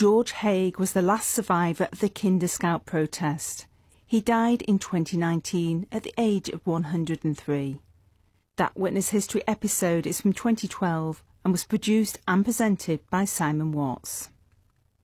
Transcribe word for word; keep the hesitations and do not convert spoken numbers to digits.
George Haigh was the last survivor of the Kinder Scout protest. He died in twenty nineteen at the age of one hundred and three. That Witness History episode is from twenty twelve and was produced and presented by Simon Watts.